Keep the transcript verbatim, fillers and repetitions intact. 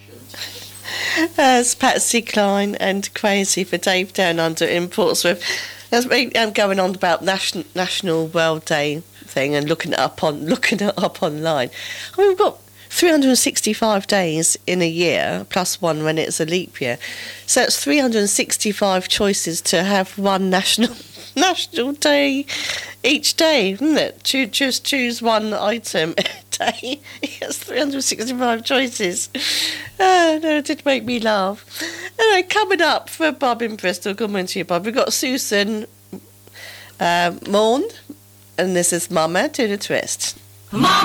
As Patsy Cline and Crazy for Dave Down Under in Portsmouth. That's me. I'm going on about National National World Day thing and looking it up on looking it up online. I mean, we've got three hundred sixty-five days in a year, plus one when it's a leap year. So it's three hundred sixty-five choices to have one national national day each day, isn't it? Choose, just choose one item a day. It's three hundred sixty-five choices. Oh, no, it did make me laugh. Anyway, coming up for Bob in Bristol, good morning to you, Bob. We've got Susan uh, Morn, and this is Mama to the Twist. Mama!